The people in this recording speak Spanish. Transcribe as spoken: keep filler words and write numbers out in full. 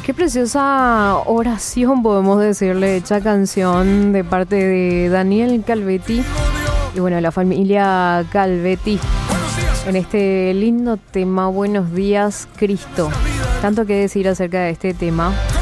Qué preciosa oración, podemos decirle, hecha canción de parte de Daniel Calvetti y bueno, la familia Calvetti en este lindo tema, Buenos días, Cristo. Tanto que decir acerca de este tema.